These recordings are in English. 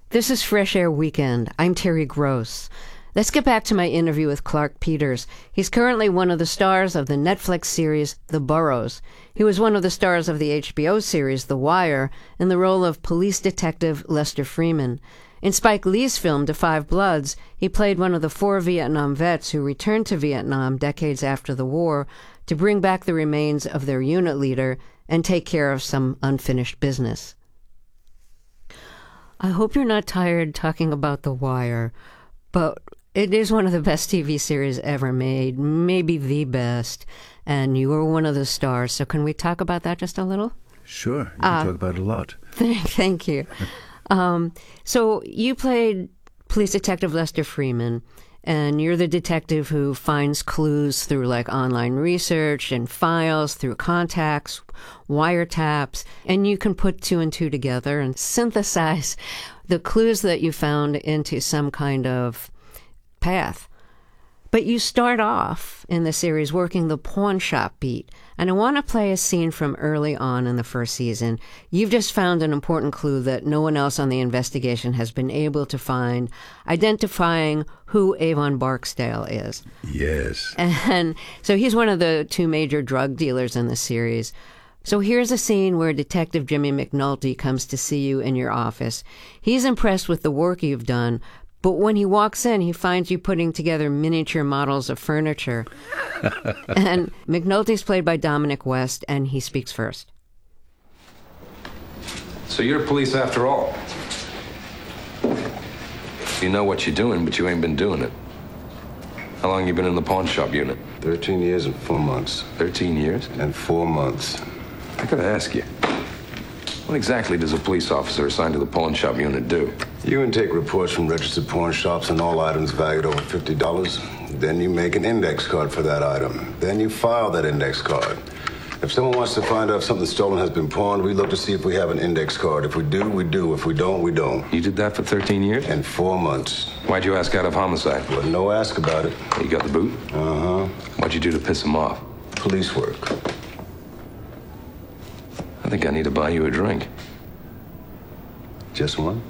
This is Fresh Air Weekend. I'm Terry Gross. Let's get back to my interview with Clarke Peters. He's currently one of the stars of the Netflix series The Burrows. He was one of the stars of the HBO series The Wire in the role of police detective Lester Freeman. In Spike Lee's film Da 5 Bloods, he played one of the 4 Vietnam vets who returned to Vietnam decades after the war to bring back the remains of their unit leader and take care of some unfinished business. I hope you're not tired talking about The Wire, but it is one of the best TV series ever made, maybe the best, and you were one of the stars. So can we talk about that just a little? Sure, you can talk about it a lot. Thank you. So you played police detective Lester Freeman, and you're the detective who finds clues through like online research and files, through contacts, wiretaps, and you can put 2 and 2 together and synthesize the clues that you found into some kind of path. But you start off in the series working the pawn shop beat, and I want to play a scene from early on in the first season. You've just found an important clue that no one else on the investigation has been able to find, identifying who Avon Barksdale is. Yes. And so he's one of the 2 major drug dealers in the series. So here's a scene where Detective Jimmy McNulty comes to see you in your office. He's impressed with the work you've done, but when he walks in, he finds you putting together miniature models of furniture. And McNulty's played by Dominic West, and he speaks first. So you're police after all. You know what you're doing, but you ain't been doing it. How long you been in the pawn shop unit? 13 years and 4 months. 13 years? And 4 months. I gotta ask you, what exactly does a police officer assigned to the pawn shop unit do? You intake reports from registered pawn shops on all items valued over $50. Then you make an index card for that item. Then you file that index card. If someone wants to find out if something stolen has been pawned, we look to see if we have an index card. If we do, we do. If we don't, we don't. You did that for 13 years? And 4 months. Why'd you ask out of homicide? Well, no ask about it. You got the boot? Uh-huh. What'd you do to piss him off? Police work. I think I need to buy you a drink. Just one?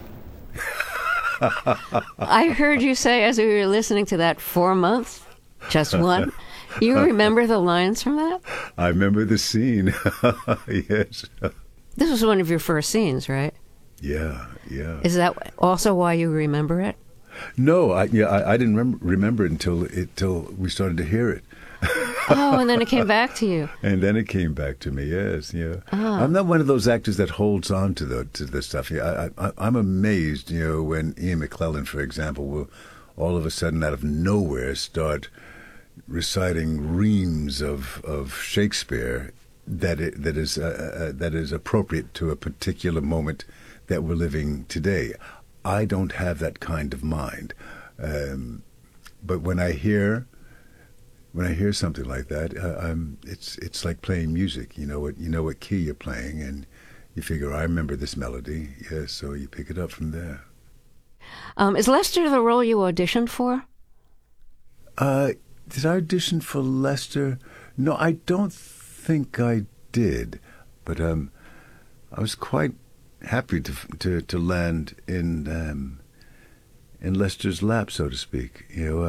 I heard you say as we were listening to that, 4 months, just one. You remember the lines from that? I remember the scene. Yes. This was one of your first scenes, right? Yeah. Is that also why you remember it? No, I didn't remember it until we started to hear it. Oh, and then it came back to you. And then it came back to me. Yes, yeah. Oh. I'm not one of those actors that holds on to the stuff. I'm amazed, when Ian McClellan, for example, will all of a sudden out of nowhere start reciting reams of Shakespeare that is appropriate to a particular moment that we're living today. I don't have that kind of mind, but when I hear something like that, it's like playing music. You know what key you're playing, and you figure, I remember this melody. Yes, so you pick it up from there. Is Lester the role you auditioned for? Did I audition for Lester? No, I don't think I did. But I was quite happy to land in Lester's lap, so to speak.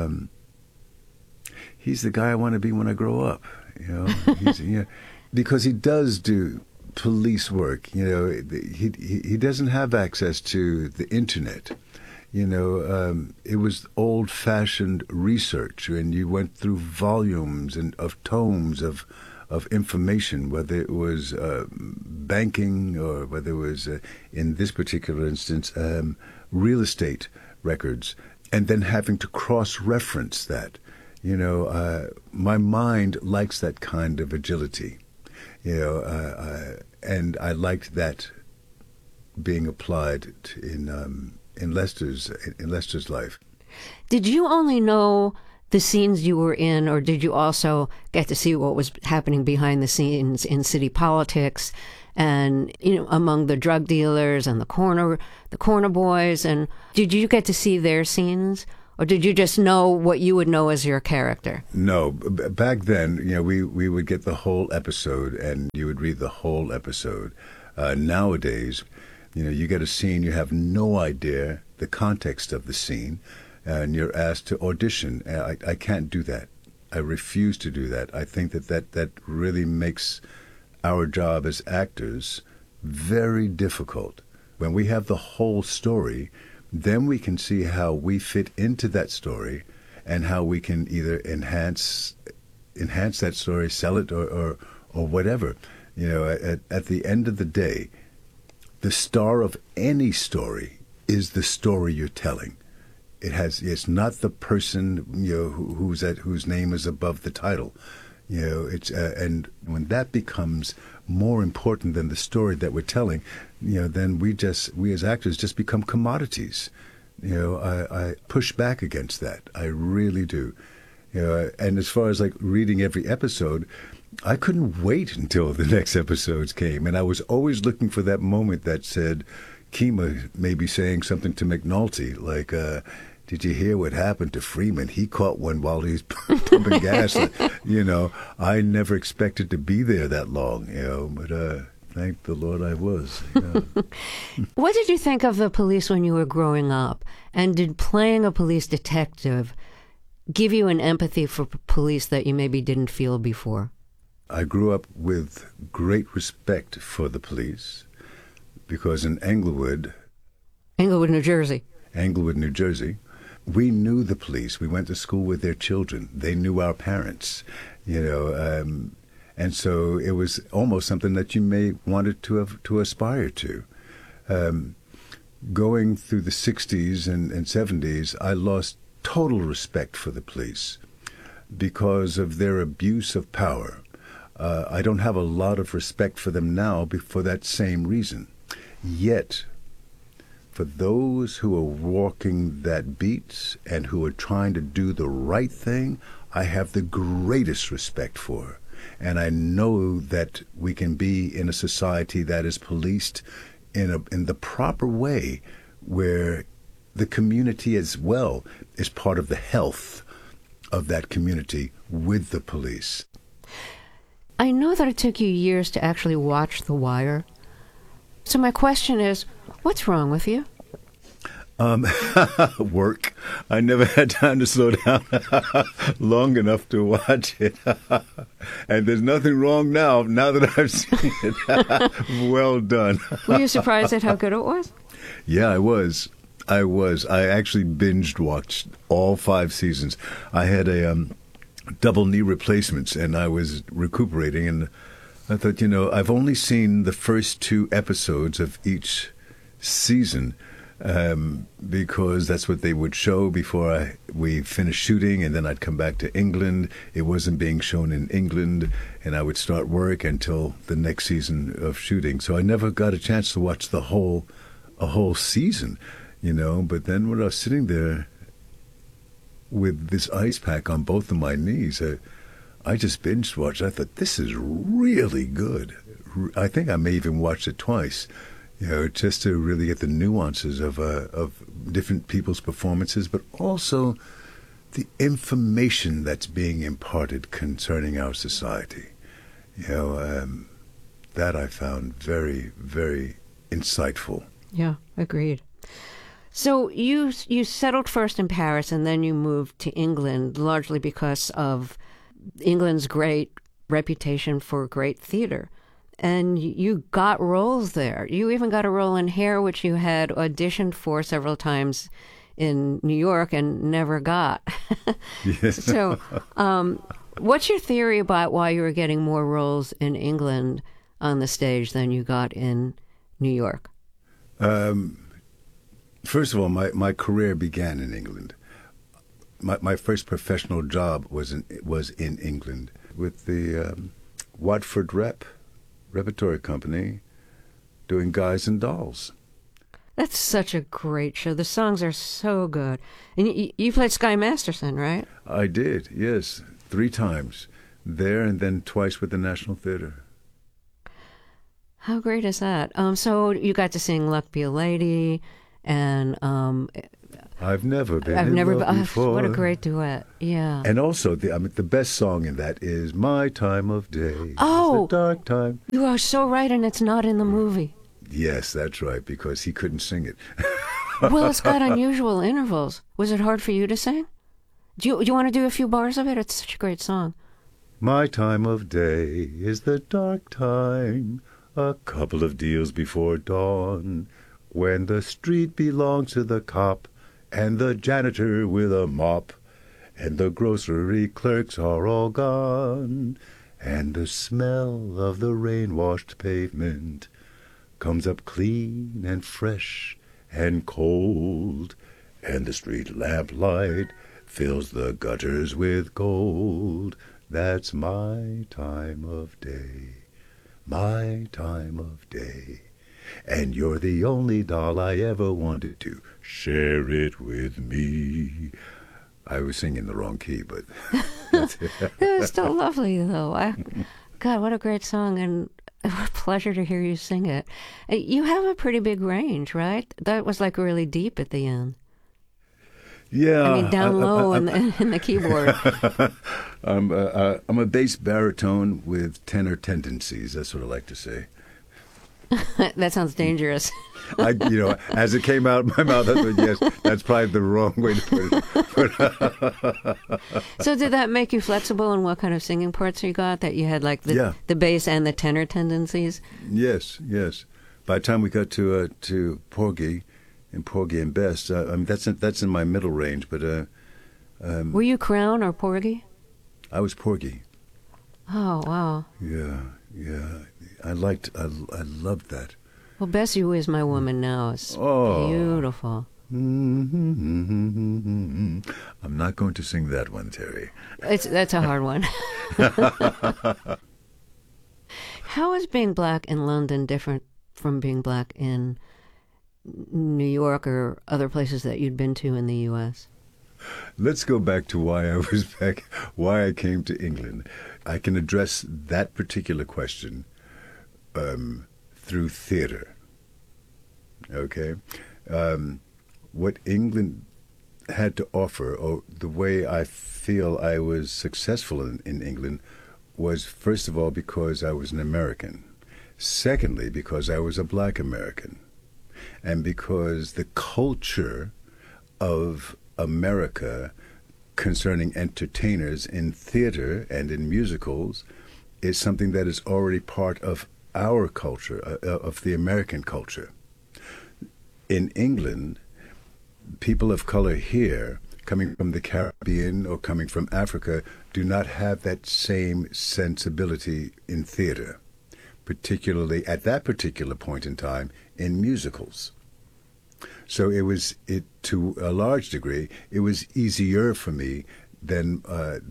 He's the guy I want to be when I grow up. Because he does do police work. He doesn't have access to the internet. It was old-fashioned research, and you went through volumes of tomes of information, whether it was banking or whether it was, in this particular instance, real estate records, and then having to cross-reference that. My mind likes that kind of agility, and I liked that being applied in Lester's life. Did you only know the scenes you were in, or did you also get to see what was happening behind the scenes in city politics and, among the drug dealers and the corner boys? And did you get to see their scenes, or did you just know what you would know as your character? No, back then, we would get the whole episode, and you would read the whole episode. Nowadays, You know, you get a scene, you have no idea the context of the scene, and you're asked to audition. I can't do that. I refuse to do that. I think that really makes our job as actors very difficult. When we have the whole story, then we can see how we fit into that story and how we can either enhance that story, sell it, or whatever. You know, at the end of the day, the star of any story is the story you're telling. It's not the person, you know, whose name is above the title. You know, and when that becomes more important than the story that we're telling, you know, then we as actors just become commodities. You know, I push back against that. I really do. You know, and as far as like reading every episode, I couldn't wait until the next episodes came, and I was always looking for that moment that said, Kima may be saying something to McNulty, like, did you hear what happened to Freeman? He caught one while he's pumping gas. You know, I never expected to be there that long, you know, but thank the Lord I was. You know. What did you think of the police when you were growing up? And did playing a police detective give you an empathy for police that you maybe didn't feel before? I grew up with great respect for the police because in Englewood, New Jersey, we knew the police. We went to school with their children. They knew our parents, you know, and so it was almost something that you may wanted to aspire to. Going through the 60s and 70s, I lost total respect for the police because of their abuse of power. I don't have a lot of respect for them now for that same reason. Yet, for those who are walking that beat and who are trying to do the right thing, I have the greatest respect for. And I know that we can be in a society that is policed in the proper way, where the community as well is part of the health of that community with the police. I know that it took you years to actually watch The Wire. So my question is, what's wrong with you? Work. I never had time to slow down long enough to watch it. And there's nothing wrong now that I've seen it. Well done. Were you surprised at how good it was? Yeah, I was. I actually watched all 5 seasons. I had a double knee replacements, and I was recuperating, and I thought, you know, I've only seen the first 2 episodes of each season because that's what they would show before we finished shooting, and then I'd come back to England. It wasn't being shown in England, and I would start work until the next season of shooting. So I never got a chance to watch a whole season, you know. But then when I was sitting there with this ice pack on both of my knees, I just binge watched. I thought, this is really good. I think I may even watch it twice, you know, just to really get the nuances of different people's performances, but also the information that's being imparted concerning our society. You know, that I found very, very insightful. Yeah, agreed. So you settled first in Paris and then you moved to England, largely because of England's great reputation for great theater. And you got roles there. You even got a role in Hair, which you had auditioned for several times in New York and never got. Yes. So what's your theory about why you were getting more roles in England on the stage than you got in New York? First of all, my career began in England. My first professional job was in England with the Watford Repertory Company doing Guys and Dolls. That's such a great show. The songs are so good. And you played Sky Masterson, right? I did, yes. 3 times. There and then twice with the National Theatre. How great is that? So you got to sing Luck Be a Lady and... I've never been in love before. What a great duet, yeah. And also, the best song in that is My Time of Day. Oh! It's the dark time. You are so right, and it's not in the movie. Yes, that's right, because he couldn't sing it. Well, it's got unusual intervals. Was it hard for you to sing? Do you want to do a few bars of it? It's such a great song. My time of day is the dark time, a couple of deals before dawn, when the street belongs to the cop and the janitor with a mop, and the grocery clerks are all gone, and the smell of the rain-washed pavement comes up clean and fresh and cold, and the street lamplight fills the gutters with gold. That's my time of day, my time of day. And you're the only doll I ever wanted to share it with me. I was singing the wrong key, but that's it. It was still lovely, though. God, what a great song, and what a pleasure to hear you sing it. You have a pretty big range, right? That was like really deep at the end. Yeah, I mean, down low in the keyboard. I'm a bass baritone with tenor tendencies. That's what I like to say. That sounds dangerous. As it came out of my mouth, that's probably the wrong way to put it. So did that make you flexible in what kind of singing parts you got? That you had like the bass and the tenor tendencies? Yes. By the time we got to Porgy and Best, I mean that's in my middle range. But were you Crown or Porgy? I was Porgy. Oh wow. Yeah. I loved that. Well, Bessie Who Is My Woman Now is beautiful. I'm not going to sing that one, Terry. That's a hard one. How is being black in London different from being black in New York or other places that you'd been to in the U.S.? Let's go back to why I came to England. I can address that particular question through theater. Okay? What England had to offer, or the way I feel I was successful in England, was first of all because I was an American. Secondly, because I was a black American. And because the culture of America concerning entertainers in theater and in musicals is something that is already part of our culture, of the American culture. In England, people of color here, coming from the Caribbean or coming from Africa, do not have that same sensibility in theater, particularly at that particular point in time in musicals. So to a large degree, it was easier for me than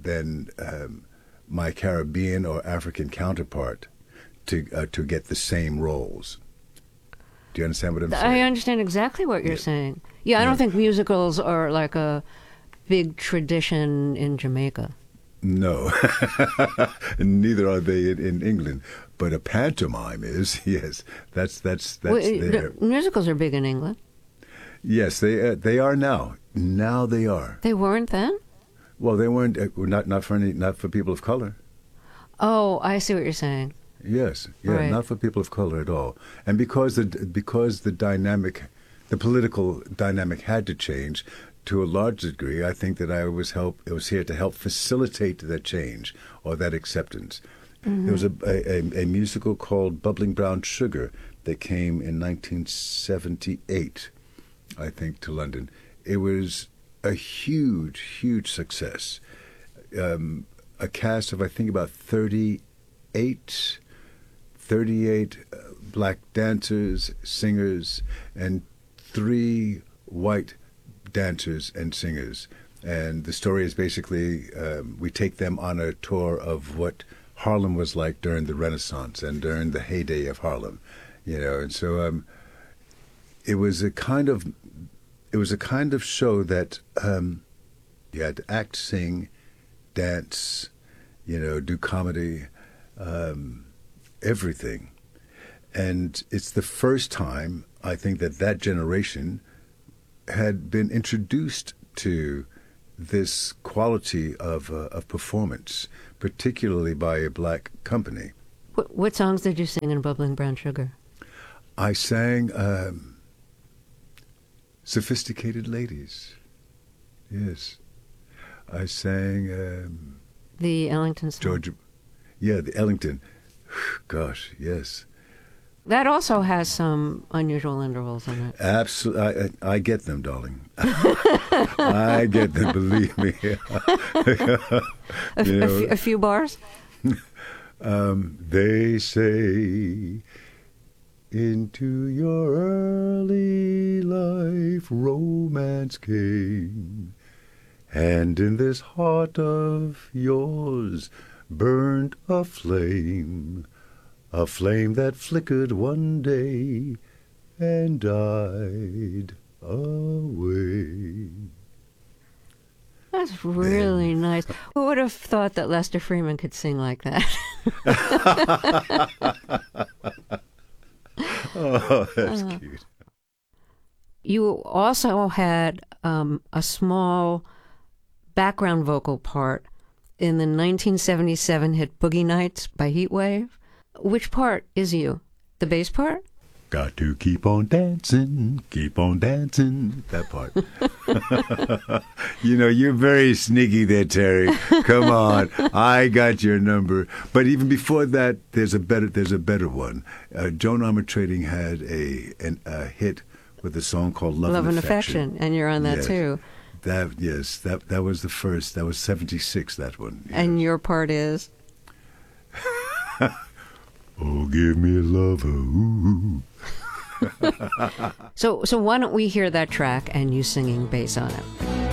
my Caribbean or African counterpart to get the same roles. Do you understand what I'm saying? I understand exactly what you're saying. Yeah, I don't think musicals are like a big tradition in Jamaica. No, neither are they in England. But a pantomime is, yes. That's there. The musicals are big in England. Yes, they are now. Now they are. They weren't then? Well, they weren't. Not for people of color. Oh, I see what you're saying. Yes, yeah, right. Not for people of color at all. And because the political dynamic had to change to a large degree, I think that I was here to help facilitate that change or that acceptance. Mm-hmm. There was a musical called Bubbling Brown Sugar that came in 1978, I think, to London. It was a huge, huge success. A cast of, I think, about 38 black dancers, singers, and 3 white dancers and singers. And the story is basically we take them on a tour of what Harlem was like during the Renaissance and during the heyday of Harlem, And so it was a kind of show that you had to act, sing, dance, do comedy, everything. And it's the first time I think that generation had been introduced to this quality of performance, particularly by a black company. What songs did you sing in Bubbling Brown Sugar? I sang Sophisticated Ladies. Yes. I sang The Ellington song. Georgia. Yeah, the Ellington. Gosh, yes. That also has some unusual intervals in it. Absolutely. I get them, darling. I get them, believe me. A few bars? They say, into your early life romance came, and in this heart of yours burned a flame that flickered one day and died away. That's really nice. Who would have thought that Lester Freeman could sing like that? Oh, that's cute. You also had a small background vocal part in the 1977 hit Boogie Nights by Heatwave. Which part is you? The bass part? Got to keep on dancing, that part. You're very sneaky there, Terry. Come on, I got your number. But even before that, there's a better one. Joan Armatrading had a hit with a song called Love and Affection. And you're on that Yes. too. That was the first. That was 76, that one. Yes. And your part is? Oh, give me a lover, ooh. So why don't we hear that track and you singing bass on it?